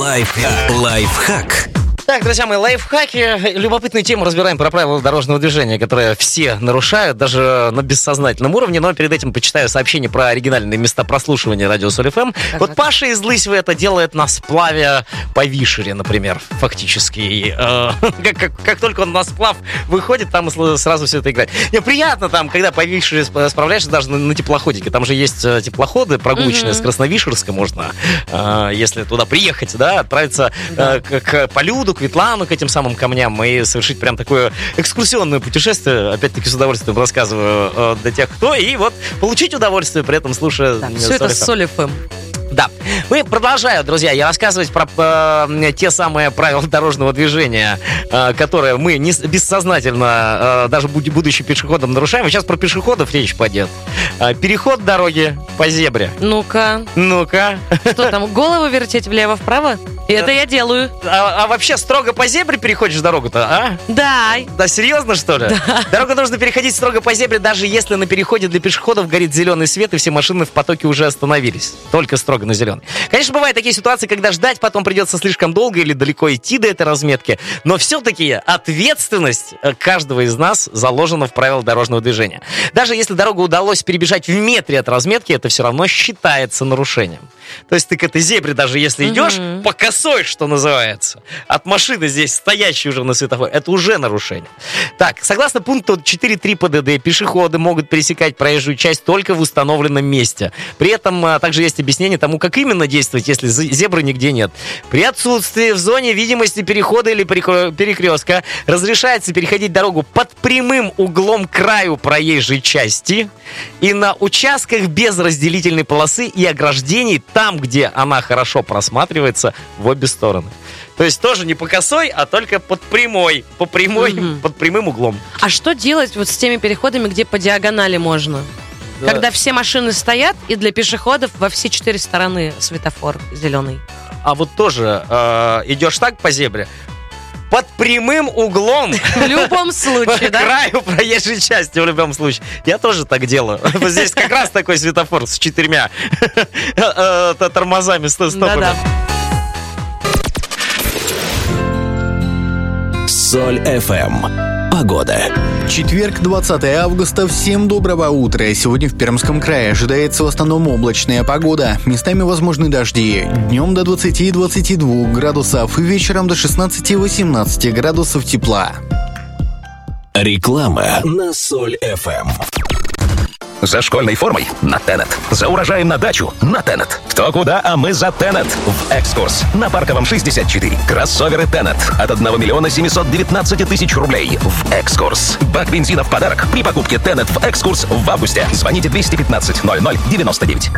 Лайфхак. Так, друзья мои, лайфхаки. Любопытную тему разбираем про правила дорожного движения, которые все нарушают, даже на бессознательном уровне. Но перед этим почитаю сообщение про оригинальные места прослушивания радио Соль ФМ. Вот Паша из Лысьвы это делает на сплаве по Вишере, например, фактически. Как только он на сплав выходит, там сразу все это играет. Мне приятно там, когда по Вишере справляешься, даже на теплоходике. Там же есть теплоходы прогулочные с Красновишерска можно, если туда приехать, да, отправиться к Полюду, к Ветлану, к этим самым камням и совершить прям такое экскурсионное путешествие. Опять-таки с удовольствием рассказываю для тех, кто. И вот получить удовольствие при этом, слушая... Да, все это с Соль ФМ. Да. Мы продолжаем, друзья, рассказывать про те самые правила дорожного движения, которые мы бессознательно, даже будучи пешеходом, нарушаем. И сейчас про пешеходов речь пойдет. Переход дороги по зебре. Ну-ка. Что там, голову вертеть влево-вправо? Это я делаю. А вообще строго по зебре переходишь дорогу-то, а? Да. Да, серьезно, что ли? Да. Дорогу нужно переходить строго по зебре, даже если на переходе для пешеходов горит зеленый свет, и все машины в потоке уже остановились. Только строго на зеленый. Конечно, бывают такие ситуации, когда ждать потом придется слишком долго или далеко идти до этой разметки, но все-таки ответственность каждого из нас заложена в правилах дорожного движения. Даже если дорогу удалось перебежать в метре от разметки, это все равно считается нарушением. То есть ты к этой зебре, даже если идешь по косой, что называется, от машины здесь стоящей уже на светофоре, это уже нарушение. Так, согласно пункту 4.3 ПДД, пешеходы могут пересекать проезжую часть только в установленном месте. При этом также есть объяснение тому, как именно действовать, если зебры нигде нет. При отсутствии в зоне видимости перехода или перекрестка разрешается переходить дорогу под прямым углом к краю проезжей части и на участках без разделительной полосы и ограждений, там, где она хорошо просматривается в обе стороны. То есть тоже не по косой, а только под прямой, под прямым углом. А что делать вот с теми переходами, где по диагонали можно? Да. Когда все машины стоят, и для пешеходов во все 4 стороны светофор зеленый. А вот тоже идешь так по зебре, под прямым углом. В любом случае, да? К краю проезжей части, в любом случае. Я тоже так делаю. Здесь как раз такой светофор с 4 тормозами, стопами. Соль ФМ. Погода. Четверг, 20 августа. Всем доброго утра. Сегодня в Пермском крае ожидается в основном облачная погода. Местами возможны дожди. Днем до 20-22 градусов и вечером до 16-18 градусов тепла. Реклама на Соль ФМ. За школьной формой на Тенет. За урожаем на дачу на Тенет. Кто куда, а мы за Тенет. В Экскурс на Парковом 64. Кроссоверы Тенет от 1 миллиона 719 тысяч рублей. В Экскурс. Бак бензина в подарок при покупке Тенет в Экскурс в августе. Звоните 215 00 99.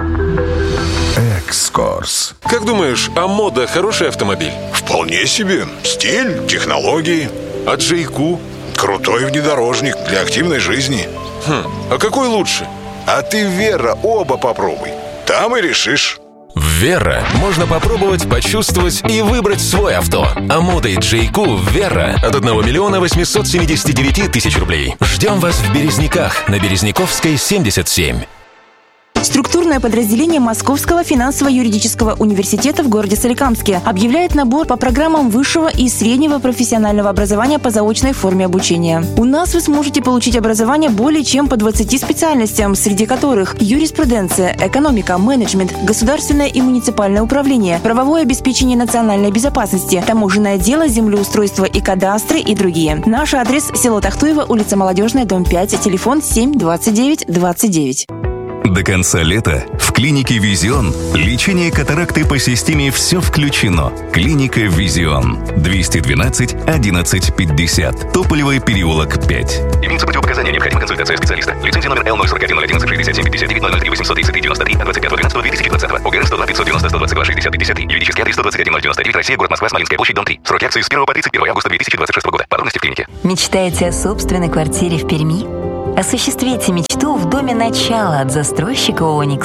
Экскурс. Как думаешь, а мода хороший автомобиль? Вполне себе. Стиль, технологии. А Джейку? Крутой внедорожник для активной жизни. А какой лучше? А ты, Вера, оба попробуй. Там и решишь. В Вера можно попробовать, почувствовать и выбрать свой авто. А мода и Джейку Вера от 1 миллиона 879 тысяч рублей. Ждем вас в Березниках на Березниковской 77. Структурное подразделение Московского финансово-юридического университета в городе Соликамске объявляет набор по программам высшего и среднего профессионального образования по заочной форме обучения. У нас вы сможете получить образование более чем по 20 специальностям, среди которых юриспруденция, экономика, менеджмент, государственное и муниципальное управление, правовое обеспечение национальной безопасности, таможенное дело, землеустройство и кадастры и другие. Наш адрес – село Тахтуево, улица Молодежная, дом 5, телефон 7 29 29. До конца лета в клинике «Визион» лечение катаракты по системе «Все включено». Клиника «Визион». 212 11 50. Тополевый переулок, 5. Имеются противопоказания. Необходима консультация специалиста. Лицензия номер L041 011 67 59 003 833 93 от 25.12.2020. ОГРН 102 590 122 60 50. Юридический адрес 121 099. Россия, город Москва, Смоленская площадь, дом 3. Сроки акции с 1 по 31 августа 2026 года. Подробности в клинике. Мечтаете о собственной квартире в Перми? Осуществите мечту в доме начала от застройщика «Оникс».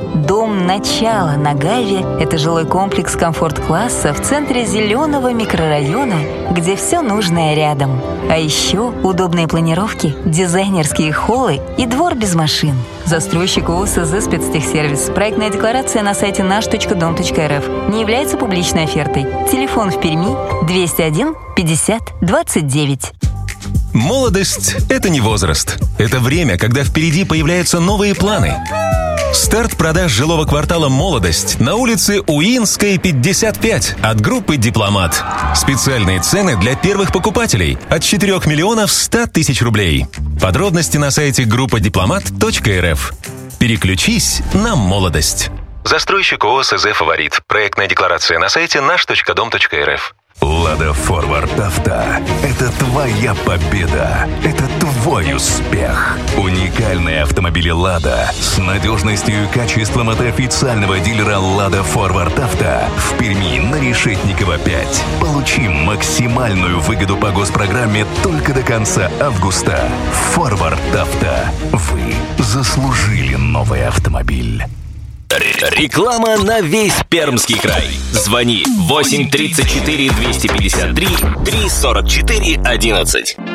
Дом «Начало» на Гайве – это жилой комплекс комфорт-класса в центре зеленого микрорайона, где все нужное рядом. А еще удобные планировки, дизайнерские холлы и двор без машин. Застройщик ООС «Спецтехсервис». Проектная декларация на сайте наш.дом.рф. Не является публичной офертой. Телефон в Перми 201 50 29. Молодость – это не возраст. Это время, когда впереди появляются новые планы. Старт продаж жилого квартала «Молодость» на улице Уинской, 55 от группы «Дипломат». Специальные цены для первых покупателей от 4 миллионов 100 тысяч рублей. Подробности на сайте группа-дипломат.рф. Переключись на молодость. Застройщик ООС «Фаворит». Проектная декларация на сайте наш.дом.рф. «Лада Форвард Авто» — это твоя победа. Это твой успех. Уникальные автомобили «Лада» с надежностью и качеством от официального дилера «Лада Форвард Авто» в Перми на Решетникова, 5. Получи максимальную выгоду по госпрограмме только до конца августа. «Форвард Авто». Вы заслужили новый автомобиль. Реклама на весь Пермский край. Звони 8 34 253 344 11.